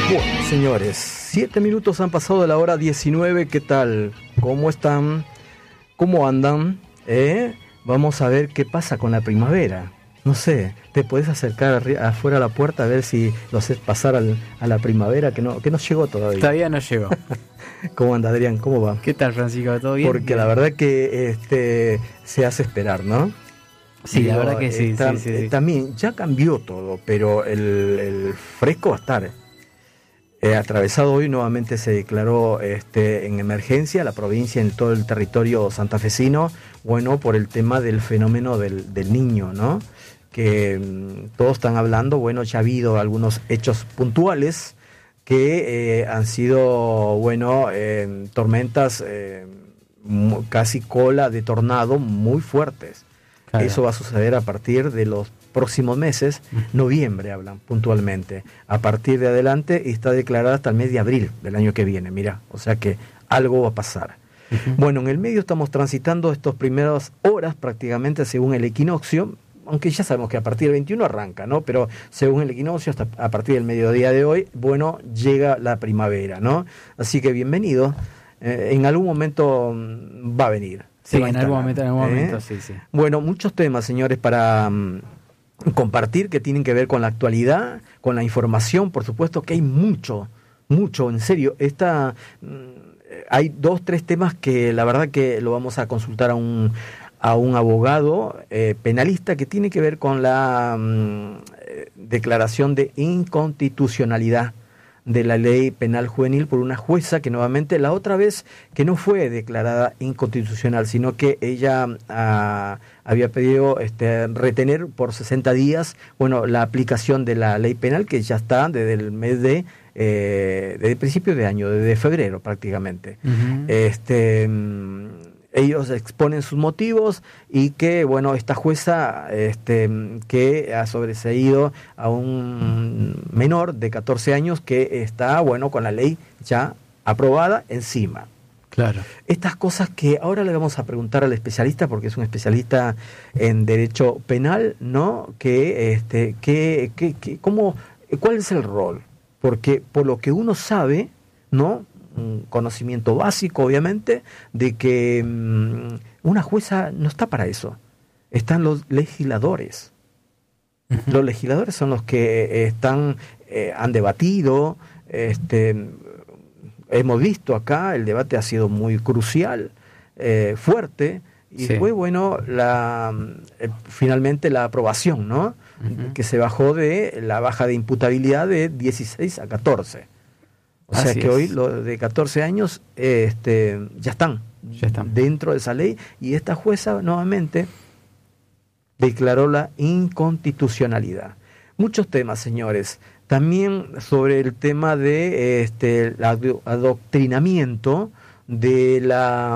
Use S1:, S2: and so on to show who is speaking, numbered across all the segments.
S1: Bueno, señores, 7 minutos han pasado de la hora 19. ¿Qué tal? ¿Cómo están? ¿Cómo andan? Vamos a ver qué pasa con la primavera. No sé, te puedes acercar afuera a la puerta a ver si lo haces pasar a la primavera, que no llegó todavía.
S2: Todavía no llegó.
S1: ¿Cómo anda, Adrián? ¿Cómo va?
S2: ¿Qué tal, Francisco? ¿Todo bien?
S1: Porque la verdad que se hace esperar, ¿no?
S2: Sí, digo, la verdad que sí, sí.
S1: También ya cambió todo, pero el fresco va a estar. Atravesado hoy nuevamente se declaró en emergencia la provincia en todo el territorio santafesino, bueno, por el tema del fenómeno del Niño, ¿no? Que todos están hablando, bueno, ya ha habido algunos hechos puntuales que han sido, bueno, tormentas casi cola de tornado muy fuertes. Claro. Eso va a suceder a partir de los próximos meses, noviembre hablan puntualmente. A partir de adelante está declarada hasta el mes de abril del año que viene, mira, o sea que algo va a pasar. Bueno, en el medio estamos transitando estas primeras horas prácticamente según el equinoccio, aunque ya sabemos que a partir del 21 arranca, ¿no? Pero según el equinoccio, hasta a partir del mediodía de hoy, bueno, llega la primavera, ¿no? Así que bienvenido, en algún momento va a venir.
S2: Sí, en algún momento, sí.
S1: Bueno, muchos temas, señores, para compartir que tienen que ver con la actualidad, con la información, por supuesto que hay mucho, en serio. Hay 2-3 temas que la verdad que lo vamos a consultar a un abogado penalista que tiene que ver con la declaración de inconstitucionalidad de la ley penal juvenil por una jueza que nuevamente la otra vez que no fue declarada inconstitucional, sino que ella había pedido retener por 60 días, bueno, la aplicación de la ley penal que ya está desde el mes desde principio de año, desde febrero prácticamente. Ellos exponen sus motivos y que, bueno, esta jueza que ha sobreseído a un menor de 14 años que está, bueno, con la ley ya aprobada encima.
S2: Claro.
S1: Estas cosas que ahora le vamos a preguntar al especialista, porque es un especialista en derecho penal, ¿no? ¿Cuál es el rol? Porque por lo que uno sabe, ¿no? Un conocimiento básico, obviamente, de que una jueza no está para eso. Están los legisladores. Los legisladores son los que han debatido. Hemos visto acá, el debate ha sido muy crucial, fuerte, y fue, bueno, finalmente la aprobación, ¿no? Que se bajó de la baja de imputabilidad de 16 a 14. O sea que hoy los de 14 años ya están dentro de esa ley, y esta jueza nuevamente declaró la inconstitucionalidad. Muchos temas, señores. También sobre el tema de el adoctrinamiento de la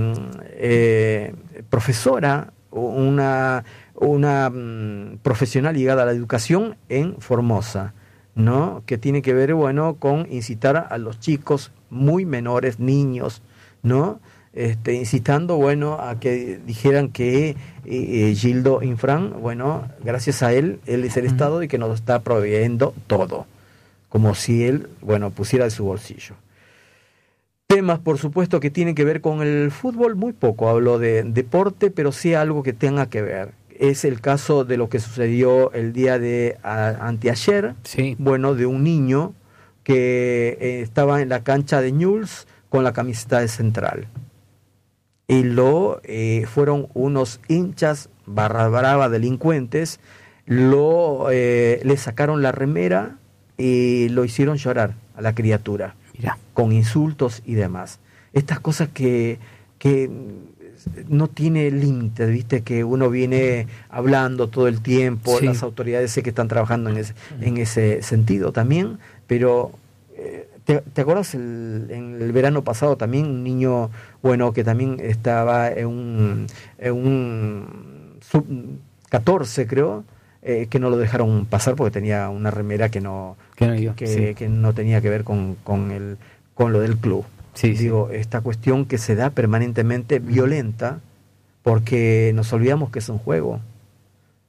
S1: profesora, una profesional ligada a la educación en Formosa, ¿no? Que tiene que ver, bueno, con incitar a los chicos muy menores, niños, ¿no? Incitando, bueno, a que dijeran que Gildo Infran, bueno, gracias a él es el Estado y que nos está proveyendo todo, como si él, bueno, pusiera de su bolsillo. Temas, por supuesto, que tienen que ver con el fútbol, muy poco hablo de deporte, pero sí algo que tenga que ver. Es el caso de lo que sucedió el día de anteayer, bueno, de un niño que estaba en la cancha de Newell's con la camiseta de Central. Y fueron unos hinchas barra brava delincuentes, le sacaron la remera y lo hicieron llorar a la criatura, con insultos y demás. Estas cosas que no tiene límite, viste, que uno viene hablando todo el tiempo, las autoridades sé que están trabajando en ese sentido también, pero ¿te acuerdas en el verano pasado también un niño, bueno, que también estaba en un sub-14, creo, que no lo dejaron pasar porque tenía una remera que no tenía que ver con lo del club? Digo, esta cuestión que se da permanentemente violenta, porque nos olvidamos que es un juego.